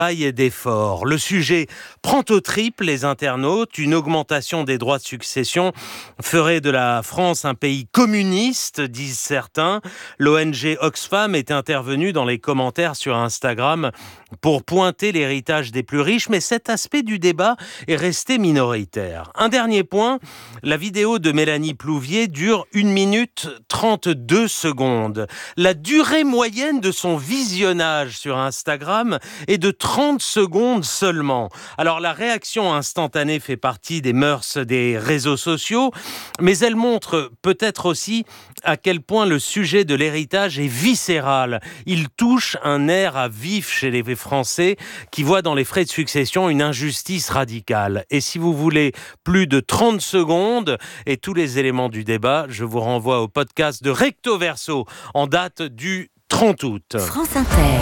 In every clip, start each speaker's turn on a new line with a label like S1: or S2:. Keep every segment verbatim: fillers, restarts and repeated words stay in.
S1: et d'efforts. Le sujet prend au triple les internautes. Une augmentation des droits de succession ferait de la France un pays communiste, disent certains. L'O N G Oxfam est intervenue dans les commentaires sur Instagram pour pointer l'héritage des plus riches, mais cet aspect du débat est resté minoritaire. Un dernier point, la vidéo de Mélanie Plouvier dure une minute trente-deux secondes. La durée moyenne de son visionnage sur Instagram est de trente secondes seulement. Alors la réaction instantanée fait partie des mœurs des réseaux sociaux, mais elle montre peut-être aussi à quel point le sujet de l'héritage est viscéral. Il touche un nerf à vif chez les Français qui voient dans les frais de succession une injustice radicale. Et si vous voulez plus de trente secondes et tous les éléments du débat, je vous renvoie au podcast de Recto Verso en date du trente août.
S2: France Inter.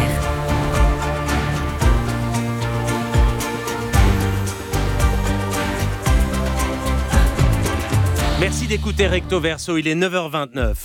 S1: Merci d'écouter Recto Verso, il est neuf heures vingt-neuf.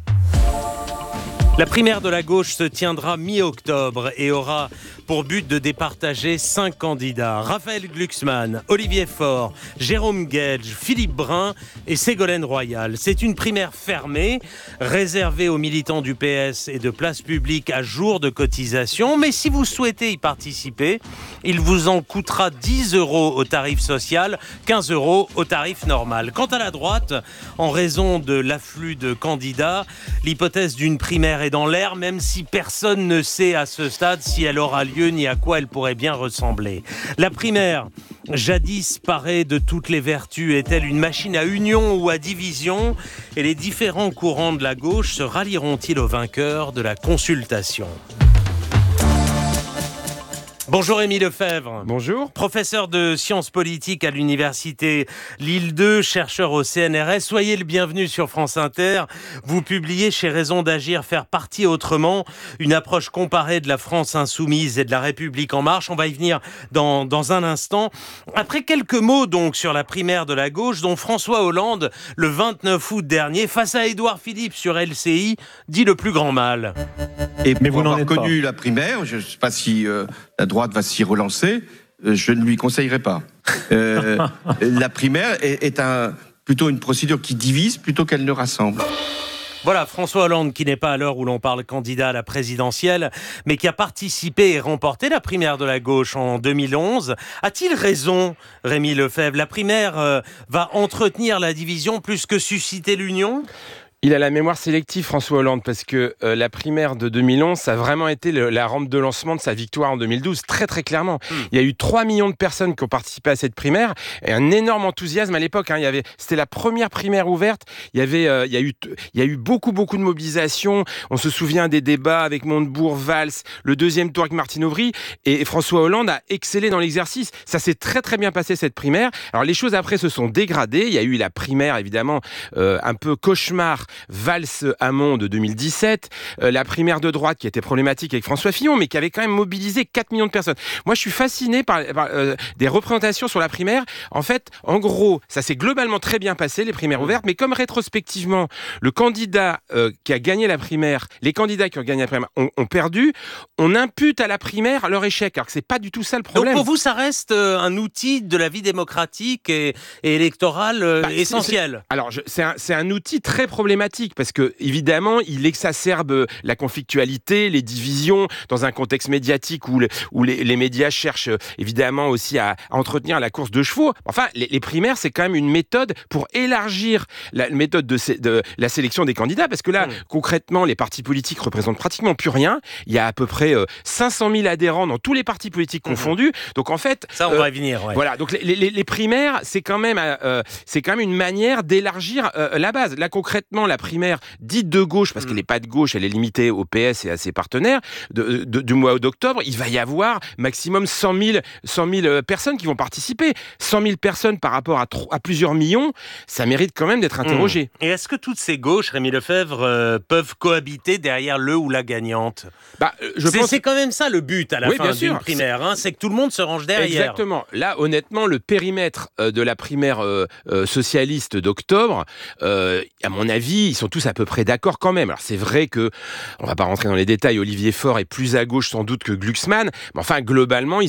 S1: La primaire de la gauche se tiendra mi-octobre et aura pour but de départager cinq candidats. Raphaël Glucksmann, Olivier Faure, Jérôme Guedj, Philippe Brun et Ségolène Royal. C'est une primaire fermée, réservée aux militants du P S et de place publique à jour de cotisation. Mais si vous souhaitez y participer, il vous en coûtera dix euros au tarif social, quinze euros au tarif normal. Quant à la droite, en raison de l'afflux de candidats, l'hypothèse d'une primaire est dans l'air, même si personne ne sait à ce stade si elle aura lieu ni à quoi elle pourrait bien ressembler. La primaire, jadis parée de toutes les vertus, est-elle une machine à union ou à division? Et les différents courants de la gauche se rallieront-ils au vainqueur de la consultation? Bonjour Émile Lefebvre.
S3: Bonjour.
S1: Professeur de sciences politiques à l'université Lille deux, chercheur au C N R S. Soyez le bienvenu sur France Inter. Vous publiez chez Raison d'Agir Faire Parti Autrement, une approche comparée de la France insoumise et de la République En Marche. On va y venir dans, dans un instant. Après quelques mots donc sur la primaire de la gauche, dont François Hollande, le vingt-neuf août dernier, face à Édouard Philippe sur L C I, dit le plus grand mal.
S4: Et mais vous n'en avez connu la primaire, je ne sais pas si euh, la droite va s'y relancer, euh, je ne lui conseillerais pas. Euh, la primaire est, est un, plutôt une procédure qui divise plutôt qu'elle ne rassemble.
S1: Voilà, François Hollande, qui n'est pas à l'heure où l'on parle candidat à la présidentielle, mais qui a participé et remporté la primaire de la gauche en deux mille onze. A-t-il raison, Rémi Lefebvre? La primaire euh, va entretenir la division plus que susciter l'union ?
S3: Il a la mémoire sélective, François Hollande, parce que euh, la primaire de deux mille onze, ça a vraiment été le, la rampe de lancement de sa victoire en deux mille douze, très très clairement. Mmh. Il y a eu trois millions de personnes qui ont participé à cette primaire, et un énorme enthousiasme à l'époque. Hein, il y avait, c'était la première primaire ouverte, il y, avait, euh, il, y a eu, il y a eu beaucoup beaucoup de mobilisation. On se souvient des débats avec Montebourg, Valls, le deuxième tour avec Martine Aubry, et François Hollande a excellé dans l'exercice. Ça s'est très très bien passé cette primaire. Alors les choses après se sont dégradées, il y a eu la primaire évidemment euh, un peu cauchemar, Valls-Hamon de deux mille dix-sept, euh, la primaire de droite qui était problématique avec François Fillon, mais qui avait quand même mobilisé quatre millions de personnes. Moi, je suis fasciné par, par euh, des représentations sur la primaire. En fait, en gros, ça s'est globalement très bien passé, les primaires ouvertes, mais comme rétrospectivement, le candidat euh, qui a gagné la primaire, les candidats qui ont gagné la primaire ont, ont perdu, on impute à la primaire leur échec, alors que c'est pas du tout ça le problème.
S1: Donc pour vous, ça reste euh, un outil de la vie démocratique et, et électorale euh, bah, essentiel.
S3: C'est, alors, je, c'est, un, c'est un outil très problématique, parce que, évidemment, il exacerbe la conflictualité, les divisions, dans un contexte médiatique où, le, où les, les médias cherchent, évidemment, aussi à, à entretenir la course de chevaux. Enfin, les, les primaires, c'est quand même une méthode pour élargir la méthode de, de la sélection des candidats, parce que là, mmh. concrètement, les partis politiques représentent pratiquement plus rien. Il y a à peu près euh, cinq cent mille adhérents dans tous les partis politiques mmh. confondus. Donc, en fait...
S1: Ça, on euh, va y venir, ouais.
S3: Voilà, donc les, les, les primaires, c'est quand même, euh, c'est quand même une manière d'élargir euh, la base. Là, concrètement, la primaire dite de gauche, parce qu'elle n'est pas de gauche, elle est limitée au P S et à ses partenaires, de, de, du mois d'octobre, il va y avoir maximum cent mille personnes qui vont participer. cent mille personnes par rapport à, à plusieurs millions, ça mérite quand même d'être interrogé.
S1: Mmh. Et est-ce que toutes ces gauches, Rémi Lefebvre, euh, peuvent cohabiter derrière le ou la gagnante? bah, je c'est, pense... c'est quand même ça le but à la oui, fin d'une primaire, hein, c'est que tout le monde se range derrière.
S3: Exactement. Là, honnêtement, le périmètre euh, de la primaire euh, euh, socialiste d'octobre, euh, à mon avis, ils sont tous à peu près d'accord quand même. Alors c'est vrai que, on va pas rentrer dans les détails, Olivier Faure est plus à gauche sans doute que Glucksmann, mais enfin globalement,